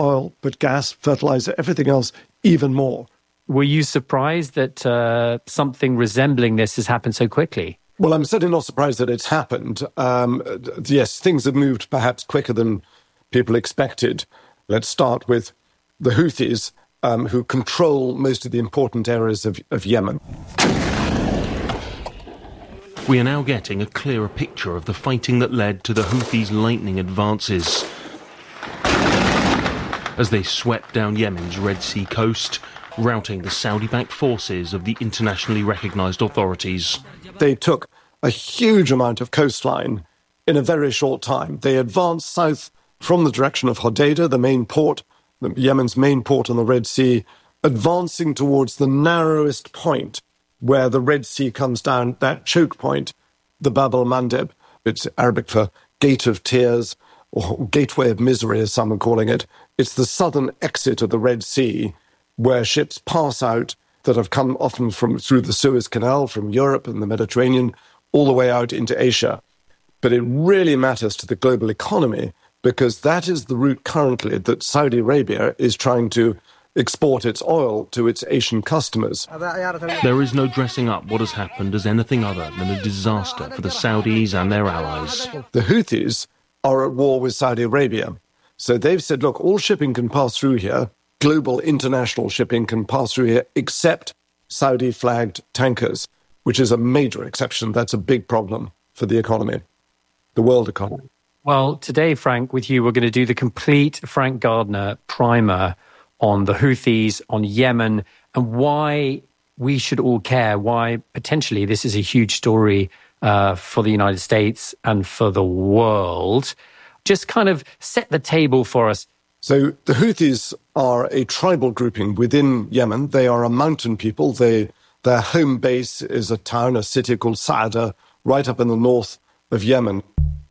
oil, but gas, fertilizer, everything else, even more. Were you surprised that something resembling this has happened so quickly? Well, I'm certainly not surprised that it's happened. Yes, things have moved perhaps quicker than people expected. Let's start with the Houthis, who control most of the important areas of Yemen. We are now getting a clearer picture of the fighting that led to the Houthis' lightning advances. As they swept down Yemen's Red Sea coast, routing the Saudi-backed forces of the internationally recognised authorities. They took a huge amount of coastline in a very short time. They advanced south from the direction of Hodeidah, the main port, Yemen's main port on the Red Sea, advancing towards the narrowest point where the Red Sea comes down, that choke point, the Bab el-Mandeb. It's Arabic for Gate of Tears, or Gateway of Misery, as some are calling it. It's the southern exit of the Red Sea, where ships pass out that have come often through the Suez Canal, from Europe and the Mediterranean, all the way out into Asia. But it really matters to the global economy, because that is the route currently that Saudi Arabia is trying to export its oil to its Asian customers. There is no dressing up what has happened as anything other than a disaster for the Saudis and their allies. The Houthis are at war with Saudi Arabia. So they've said, look, all shipping can pass through here, global international shipping can pass through here, except Saudi-flagged tankers, which is a major exception. That's a big problem for the economy, the world economy. Well, today, Frank, with you, we're going to do the complete Frank Gardner primer on the Houthis, on Yemen, and why we should all care, why potentially this is a huge story for the United States and for the world. Just kind of set the table for us. So the Houthis are a tribal grouping within Yemen. They are a mountain people. Their home base is a town, a city called Sa'ada, right up in the north of Yemen.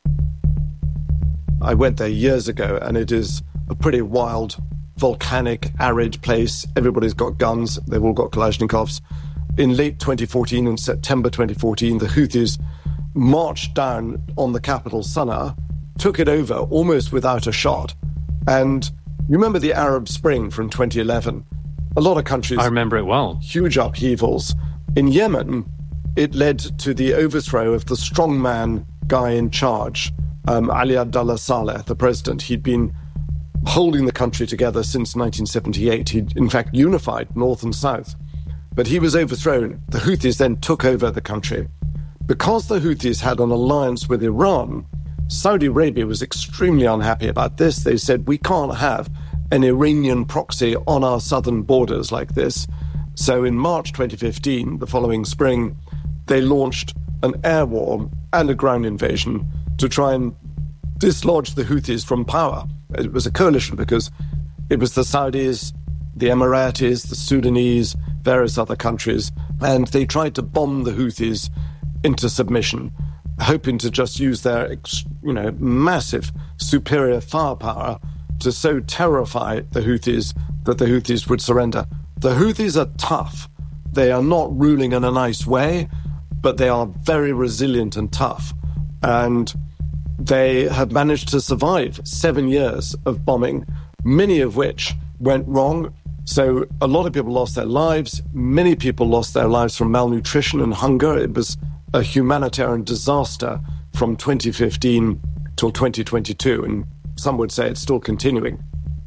I went there years ago, and it is a pretty wild, volcanic, arid place. Everybody's got guns. They've all got Kalashnikovs. In late 2014, in September 2014, the Houthis marched down on the capital, Sana'a, took it over almost without a shot. And you remember the Arab Spring from 2011? A lot of countries... I remember it well. Huge upheavals. In Yemen, it led to the overthrow of the strongman guy in charge, Ali Abdullah Saleh, the president. He'd been holding the country together since 1978. He'd, in fact, unified North and South. But he was overthrown. The Houthis then took over the country. Because the Houthis had an alliance with Iran, Saudi Arabia was extremely unhappy about this. They said, we can't have an Iranian proxy on our southern borders like this. So in March 2015, the following spring, they launched an air war and a ground invasion to try and dislodge the Houthis from power. It was a coalition because it was the Saudis, the Emiratis, the Sudanese, various other countries, and they tried to bomb the Houthis into submission, hoping to just use their, massive, superior firepower to so terrify the Houthis that the Houthis would surrender. The Houthis are tough. They are not ruling in a nice way, but they are very resilient and tough. And they have managed to survive 7 years of bombing, many of which went wrong. So a lot of people lost their lives. Many people lost their lives from malnutrition and hunger. It was a humanitarian disaster from 2015 till 2022, and some would say it's still continuing.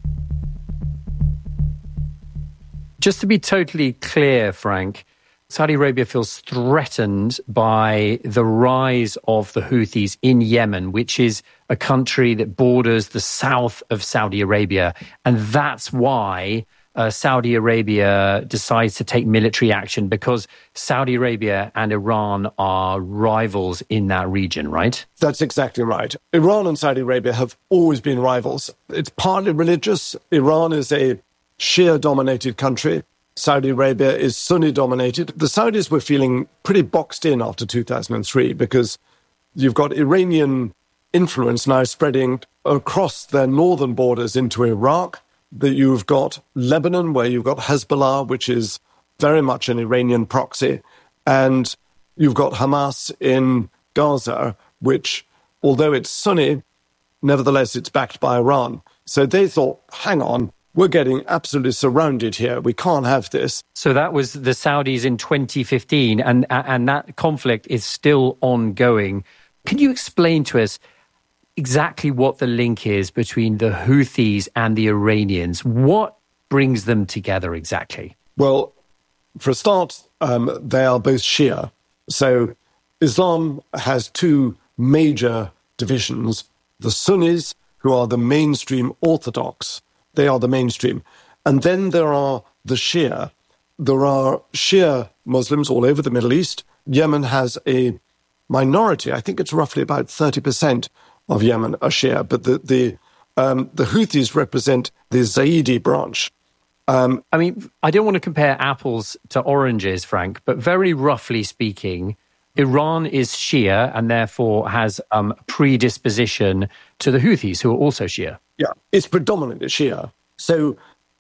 Just to be totally clear, Frank, Saudi Arabia feels threatened by the rise of the Houthis in Yemen, which is a country that borders the south of Saudi Arabia. And that's why Saudi Arabia decides to take military action, because Saudi Arabia and Iran are rivals in that region, right? That's exactly right. Iran and Saudi Arabia have always been rivals. It's partly religious. Iran is a Shia-dominated country. Saudi Arabia is Sunni-dominated. The Saudis were feeling pretty boxed in after 2003 because you've got Iranian influence now spreading across their northern borders into Iraq. That you've got Lebanon, where you've got Hezbollah, which is very much an Iranian proxy. And you've got Hamas in Gaza, which, although it's Sunni, nevertheless, it's backed by Iran. So they thought, hang on, we're getting absolutely surrounded here. We can't have this. So that was the Saudis in 2015, and that conflict is still ongoing. Can you explain to us exactly what the link is between the Houthis and the Iranians? What brings them together exactly? Well, for a start, they are both Shia. So Islam has two major divisions. The Sunnis, who are the mainstream Orthodox, they are the mainstream. And then there are the Shia. There are Shia Muslims all over the Middle East. Yemen has a minority. I think it's roughly about 30% of Yemen are Shia. But the Houthis represent the Zaidi branch. I mean, I don't want to compare apples to oranges, Frank, but very roughly speaking, Iran is Shia and therefore has a predisposition to the Houthis, who are also Shia. Yeah, it's predominantly Shia. So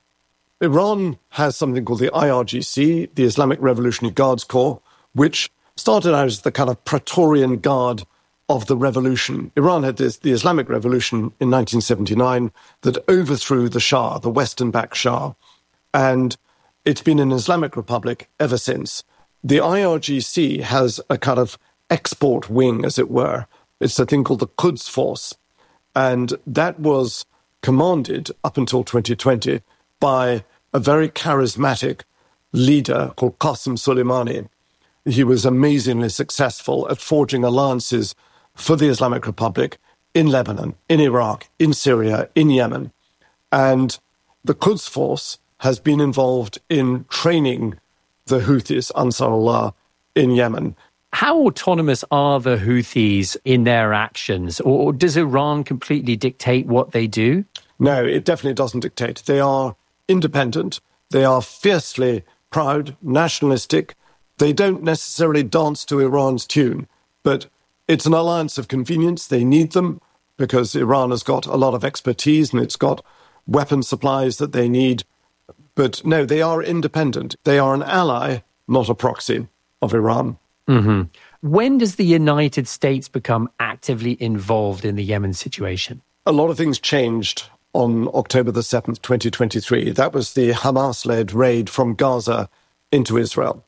Iran has something called the IRGC, the Islamic Revolutionary Guards Corps, which started out as the kind of Praetorian Guard of the revolution. Iran had the Islamic Revolution in 1979 that overthrew the Shah, the Western-backed Shah, and it's been an Islamic republic ever since. The IRGC has a kind of export wing, as it were. It's a thing called the Quds Force, and that was commanded up until 2020 by a very charismatic leader called Qasem Soleimani. He was amazingly successful at forging alliances for the Islamic Republic in Lebanon, in Iraq, in Syria, in Yemen. And the Quds Force has been involved in training the Houthis, Ansar Allah, in Yemen. How autonomous are the Houthis in their actions? Or does Iran completely dictate what they do? No, it definitely doesn't dictate. They are independent. They are fiercely proud, nationalistic. They don't necessarily dance to Iran's tune, but it's an alliance of convenience. They need them because Iran has got a lot of expertise and it's got weapon supplies that they need. But no, they are independent. They are an ally, not a proxy of Iran. Mm-hmm. When does the United States become actively involved in the Yemen situation? A lot of things changed on October the 7th, 2023. That was the Hamas-led raid from Gaza into Israel.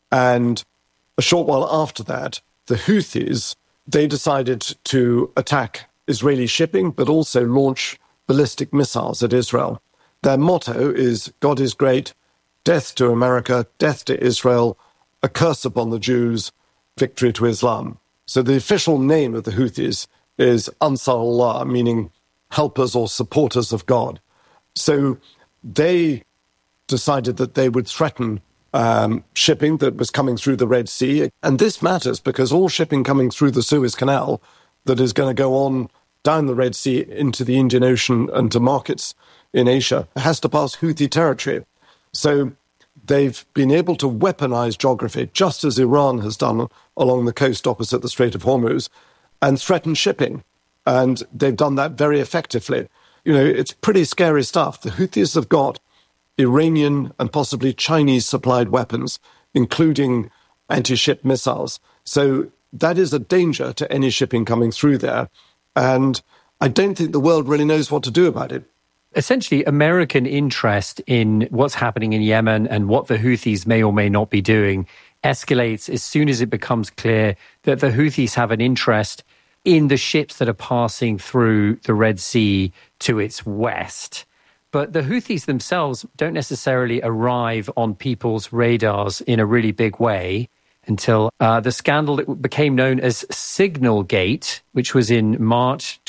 And a short while after that, the Houthis, they decided to attack Israeli shipping, but also launch ballistic missiles at Israel. Their motto is, God is great, death to America, death to Israel, a curse upon the Jews, victory to Islam. So the official name of the Houthis is Ansar Allah, meaning helpers or supporters of God. So they decided that they would threaten shipping that was coming through the Red Sea. And this matters because all shipping coming through the Suez Canal that is going to go on down the Red Sea into the Indian Ocean and to markets in Asia has to pass Houthi territory. So they've been able to weaponize geography, just as Iran has done along the coast opposite the Strait of Hormuz, and threaten shipping. And they've done that very effectively. You know, it's pretty scary stuff. The Houthis have got Iranian and possibly Chinese-supplied weapons, including anti-ship missiles. So that is a danger to any shipping coming through there. And I don't think the world really knows what to do about it. Essentially, American interest in what's happening in Yemen and what the Houthis may or may not be doing escalates as soon as it becomes clear that the Houthis have an interest in the ships that are passing through the Red Sea to its west. But the Houthis themselves don't necessarily arrive on people's radars in a really big way until the scandal that became known as Signalgate, which was in March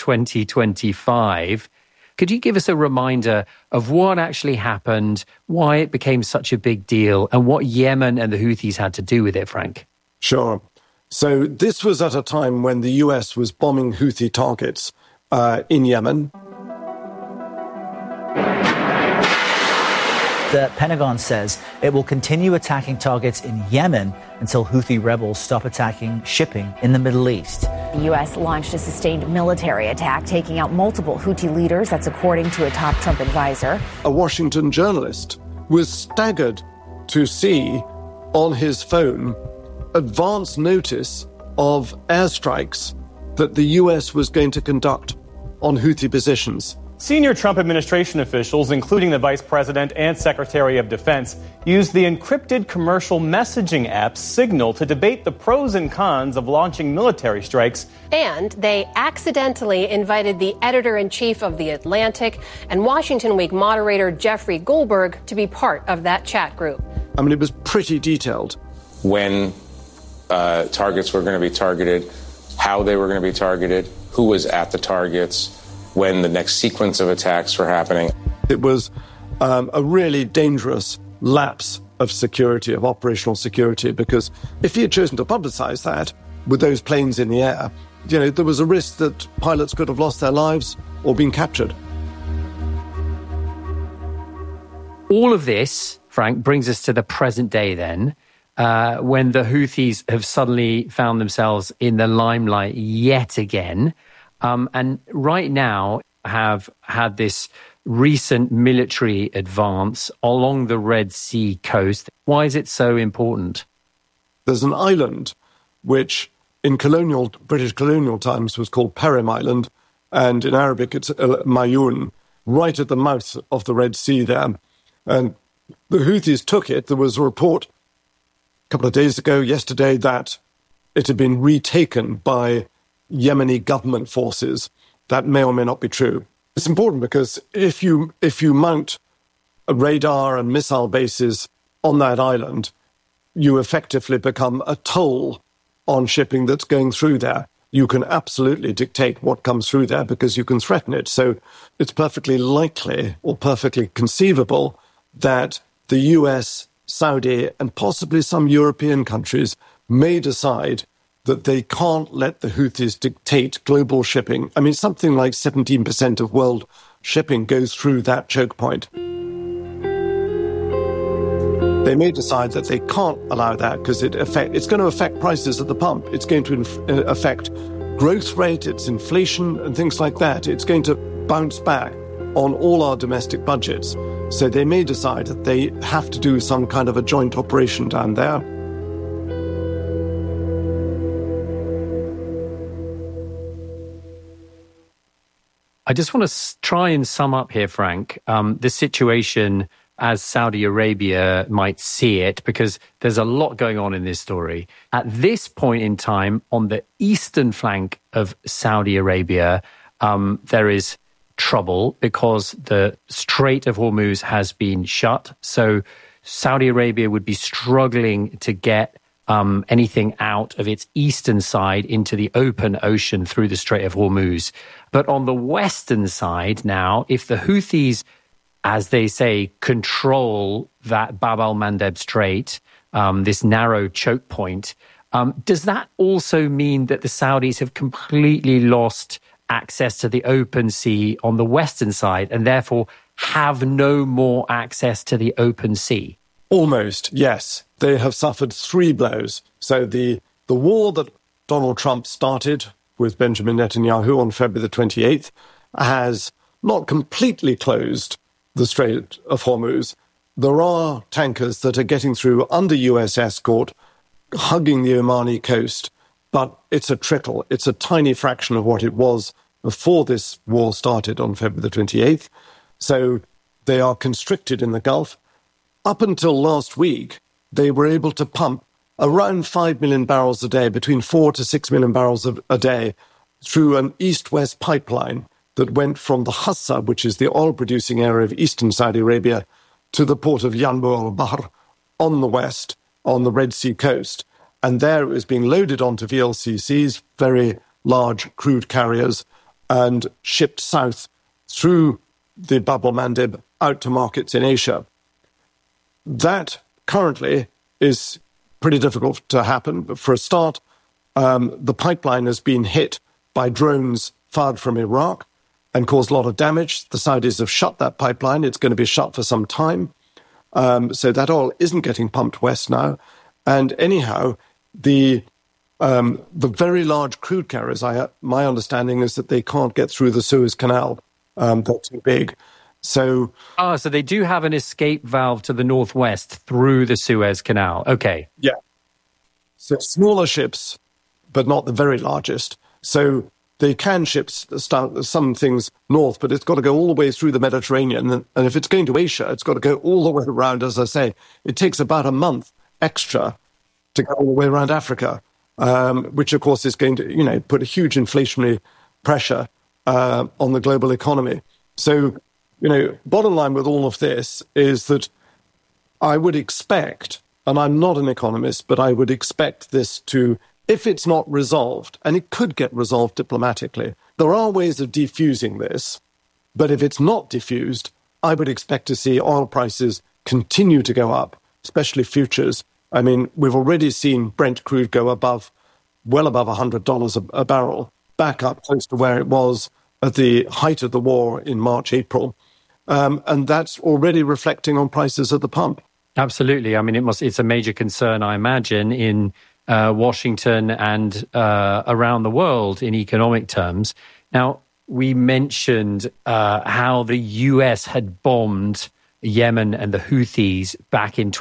2025. Could you give us a reminder of what actually happened, why it became such a big deal, and what Yemen and the Houthis had to do with it, Frank? Sure. So this was at a time when the US was bombing Houthi targets in Yemen. The Pentagon says it will continue attacking targets in Yemen until Houthi rebels stop attacking shipping in the Middle East. The U.S. launched a sustained military attack, taking out multiple Houthi leaders. That's according to a top Trump advisor. A Washington journalist was staggered to see on his phone advance notice of airstrikes that the U.S. was going to conduct on Houthi positions Senior Trump administration officials, including the vice president and secretary of defense, used the encrypted commercial messaging app Signal to debate the pros and cons of launching military strikes. And they accidentally invited the editor-in-chief of The Atlantic and Washington Week moderator Jeffrey Goldberg to be part of that chat group. I mean, it was pretty detailed. When targets were going to be targeted, how they were going to be targeted, who was at the targets, when the next sequence of attacks were happening. It was a really dangerous lapse of security, of operational security, because if he had chosen to publicize that with those planes in the air, there was a risk that pilots could have lost their lives or been captured. All of this, Frank, brings us to the present day then, when the Houthis have suddenly found themselves in the limelight yet again. And right now have had this recent military advance along the Red Sea coast. Why is it so important? There's an island which in British colonial times was called Perim Island, and in Arabic it's Mayun, right at the mouth of the Red Sea there. And the Houthis took it. There was a report a couple of days ago, yesterday, that it had been retaken by Yemeni government forces. That may or may not be true. It's important because if you mount a radar and missile bases on that island, you effectively become a toll on shipping that's going through there. You can absolutely dictate what comes through there because you can threaten it. So it's perfectly likely or perfectly conceivable that the US, Saudi, and possibly some European countries may decide that they can't let the Houthis dictate global shipping. I mean, something like 17% of world shipping goes through that choke point. They may decide that they can't allow that because it's going to affect prices at the pump. It's going to affect growth rate, it's inflation and things like that. It's going to bounce back on all our domestic budgets. So they may decide that they have to do some kind of a joint operation down there. I just want to try and sum up here, Frank, the situation as Saudi Arabia might see it, because there's a lot going on in this story. At this point in time, on the eastern flank of Saudi Arabia, there is trouble because the Strait of Hormuz has been shut. So Saudi Arabia would be struggling to get anything out of its eastern side into the open ocean through the Strait of Hormuz. But on the western side now, if the Houthis, as they say, control that Bab al-Mandeb Strait, this narrow choke point, does that also mean that the Saudis have completely lost access to the open sea on the western side and therefore have no more access to the open sea? Almost, yes. They have suffered 3 blows. So the war that Donald Trump started with Benjamin Netanyahu on February the 28th has not completely closed the Strait of Hormuz. There are tankers that are getting through under US escort, hugging the Omani coast, but it's a trickle. It's a tiny fraction of what it was before this war started on February the 28th. So they are constricted in the Gulf. Up until last week, they were able to pump around 5 million barrels a day, between 4 to 6 million barrels a day, through an east-west pipeline that went from the Hassa, which is the oil-producing area of eastern Saudi Arabia, to the port of Yanbu al-Bahr on the west, on the Red Sea coast. And there it was being loaded onto VLCCs, very large crude carriers, and shipped south through the Bab al-Mandeb out to markets in Asia. That currently is pretty difficult to happen. But for a start, the pipeline has been hit by drones fired from Iraq and caused a lot of damage. The Saudis have shut that pipeline. It's going to be shut for some time. So that oil isn't getting pumped west now. And anyhow, the very large crude carriers, my understanding is that they can't get through the Suez Canal. They're too big. So they do have an escape valve to the northwest through the Suez Canal. Okay. Yeah. So smaller ships, but not the very largest. So they can ship some things north, but it's got to go all the way through the Mediterranean. And if it's going to Asia, it's got to go all the way around. As I say, it takes about a month extra to go all the way around Africa, which, of course, is going to, put a huge inflationary pressure on the global economy. So, bottom line with all of this is that I would expect, and I'm not an economist, but I would expect this to, if it's not resolved, and it could get resolved diplomatically, there are ways of defusing this. But if it's not diffused, I would expect to see oil prices continue to go up, especially futures. I mean, we've already seen Brent crude go well above $100 a barrel, back up close to where it was at the height of the war in March, April. And that's already reflecting on prices at the pump. Absolutely. I mean, it's a major concern, I imagine, in Washington and around the world in economic terms. Now, we mentioned how the US had bombed Yemen and the Houthis back in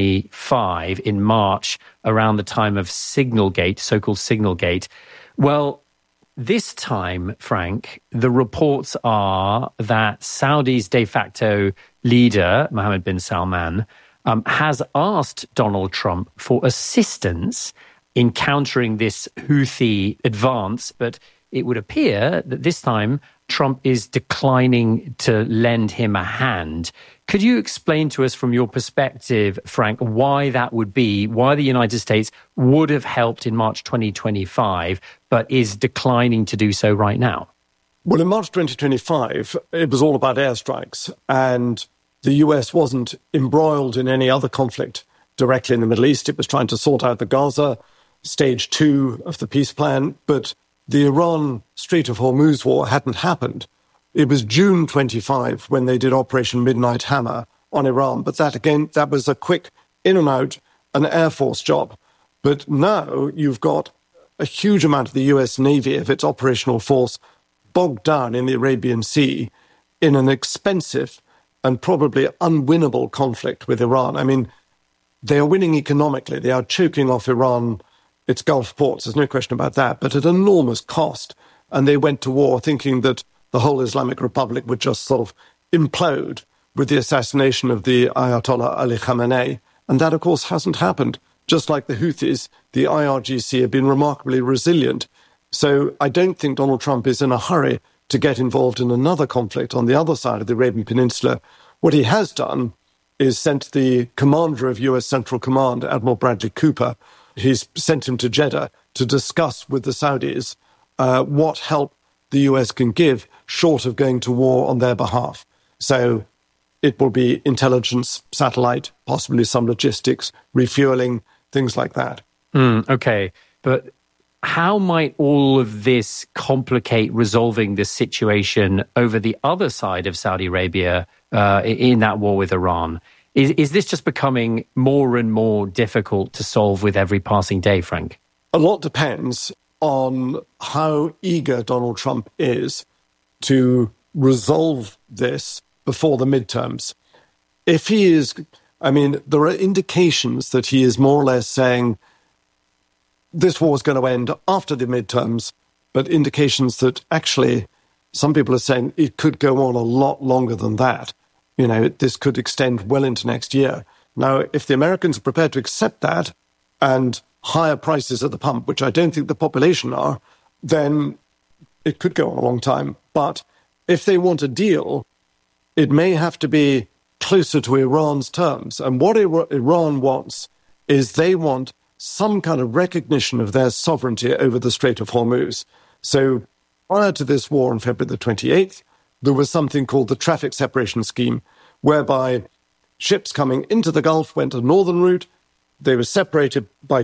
2025 in March around the time of Signalgate, so-called Signalgate. Well, this time, Frank, the reports are that Saudi's de facto leader, Mohammed bin Salman, has asked Donald Trump for assistance in countering this Houthi advance, but it would appear that this time Trump is declining to lend him a hand. Could you explain to us from your perspective, Frank, why that would be, why the United States would have helped in March 2025, but is declining to do so right now? Well, in March 2025, it was all about airstrikes, and the US wasn't embroiled in any other conflict directly in the Middle East. It was trying to sort out the Gaza, stage 2 of the peace plan, but the Iran Strait of Hormuz war hadn't happened. It was June 25 when they did Operation Midnight Hammer on Iran. But that was a quick in and out, an Air Force job. But now you've got a huge amount of the US Navy, of its operational force, bogged down in the Arabian Sea in an expensive and probably unwinnable conflict with Iran. I mean, they are winning economically. They are choking off Iran, its Gulf ports. There's no question about that, but at enormous cost. And they went to war thinking that the whole Islamic Republic would just sort of implode with the assassination of the Ayatollah Ali Khamenei. And that, of course, hasn't happened. Just like the Houthis, the IRGC have been remarkably resilient. So I don't think Donald Trump is in a hurry to get involved in another conflict on the other side of the Arabian Peninsula. What he has done is sent the commander of US Central Command, Admiral Bradley Cooper. He's sent him to Jeddah to discuss with the Saudis what help the US can give short of going to war on their behalf. So it will be intelligence, satellite, possibly some logistics, refueling, things like that. Okay, but how might all of this complicate resolving this situation over the other side of Saudi Arabia in that war with Iran? Is this just becoming more and more difficult to solve with every passing day, Frank? A lot depends on how eager Donald Trump is to resolve this before the midterms. If he is, I mean, there are indications that he is more or less saying this war is going to end after the midterms, but indications that actually some people are saying it could go on a lot longer than that. This could extend well into next year. Now, if the Americans are prepared to accept that and higher prices at the pump, which I don't think the population are, then it could go on a long time. But if they want a deal, it may have to be closer to Iran's terms. And what Iran wants is they want some kind of recognition of their sovereignty over the Strait of Hormuz. So prior to this war on February the 28th, there was something called the Traffic Separation Scheme, whereby ships coming into the Gulf went a northern route. They were separated by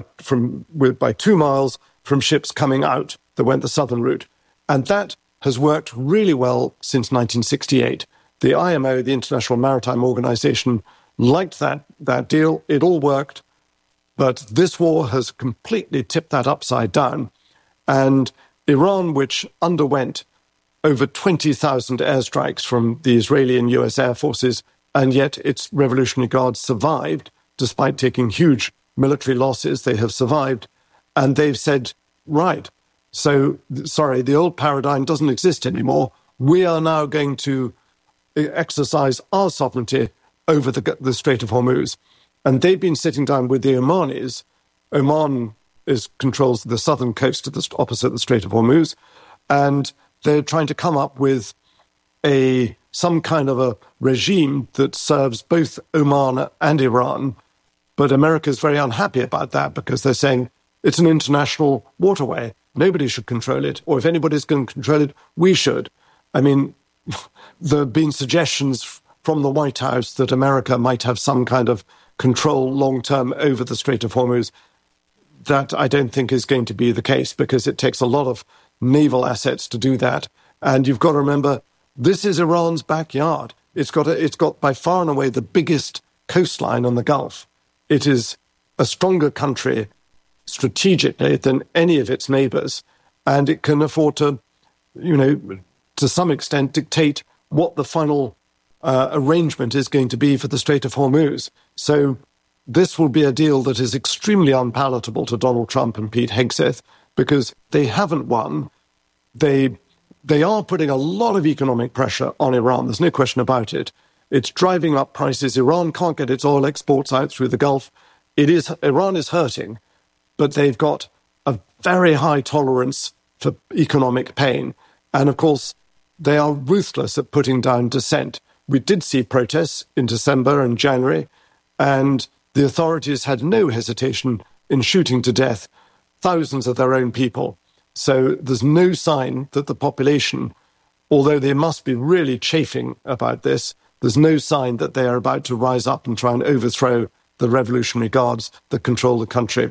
2 miles from ships coming out that went the southern route. And that has worked really well since 1968. The IMO, the International Maritime Organization, liked that deal. It all worked. But this war has completely tipped that upside down. And Iran, which underwent over 20,000 airstrikes from the Israeli and US air forces, and yet its Revolutionary Guards survived, despite taking huge military losses. They have survived. And they've said, right, So, sorry, the old paradigm doesn't exist anymore. We are now going to exercise our sovereignty over the Strait of Hormuz. And they've been sitting down with the Omanis. Oman controls the southern coast opposite the Strait of Hormuz. And they're trying to come up with some kind of a regime that serves both Oman and Iran. But America is very unhappy about that because they're saying it's an international waterway. Nobody should control it. Or if anybody's going to control it, we should. I mean, there have been suggestions from the White House that America might have some kind of control long-term over the Strait of Hormuz. That I don't think is going to be the case because it takes a lot of naval assets to do that. And you've got to remember, this is Iran's backyard. It's got by far and away the biggest coastline on the Gulf. It is a stronger country strategically than any of its neighbors, and it can afford to, to some extent dictate what the final arrangement is going to be for the Strait of Hormuz. So this will be a deal that is extremely unpalatable to Donald Trump and Pete Hegseth because they haven't won. They are putting a lot of economic pressure on Iran. There's no question about it. It's driving up prices. Iran can't get its oil exports out through the Gulf. Iran is hurting, but they've got a very high tolerance for economic pain. And of course, they are ruthless at putting down dissent. We did see protests in December and January, and the authorities had no hesitation in shooting to death thousands of their own people. So there's no sign that the population, although they must be really chafing about this, there's no sign that they are about to rise up and try and overthrow the Revolutionary Guards that control the country.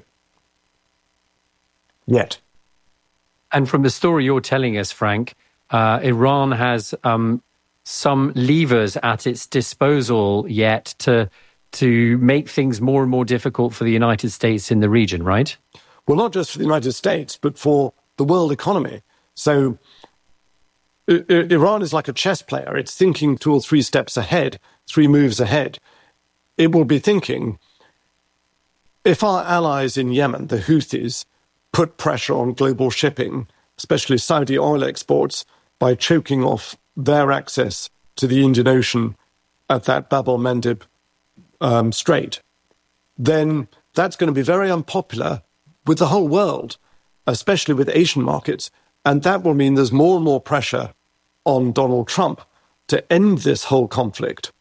Yet. And from the story you're telling us, Frank, Iran has some levers at its disposal yet to make things more and more difficult for the United States in the region, right? Well, not just for the United States, but for the world economy. So Iran is like a chess player. It's thinking 2 or 3 steps ahead, 3 moves ahead. It will be thinking, if our allies in Yemen, the Houthis, put pressure on global shipping, especially Saudi oil exports, by choking off their access to the Indian Ocean at that Bab el-Mandeb Strait, then that's going to be very unpopular with the whole world, especially with Asian markets. And that will mean there's more and more pressure on Donald Trump to end this whole conflict.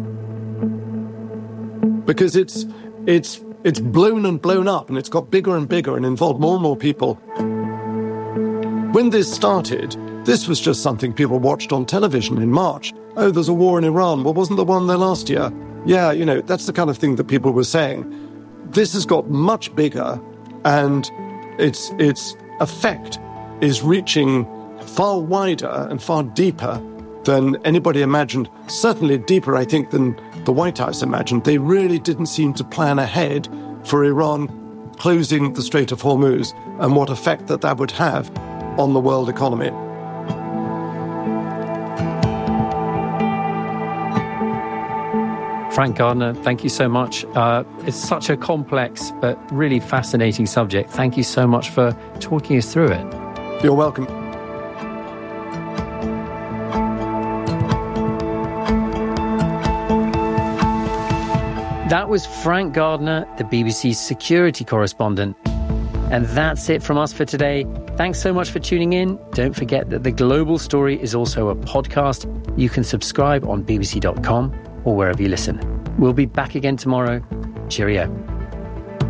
Because it's blown and blown up, and it's got bigger and bigger and involved more and more people. When this started, this was just something people watched on television in March. Oh, there's a war in Iran. Well, wasn't there one there last year? Yeah, that's the kind of thing that people were saying. This has got much bigger, and its effect is reaching far wider and far deeper than anybody imagined. Certainly deeper, I think, than the White House imagined. They really didn't seem to plan ahead for Iran closing the Strait of Hormuz and what effect that would have on the world economy. Frank Gardner, thank you so much. It's such a complex but really fascinating subject. Thank you so much for talking us through it. You're welcome. That was Frank Gardner, the BBC's security correspondent. And that's it from us for today. Thanks so much for tuning in. Don't forget that The Global Story is also a podcast. You can subscribe on bbc.com or wherever you listen. We'll be back again tomorrow. Cheerio.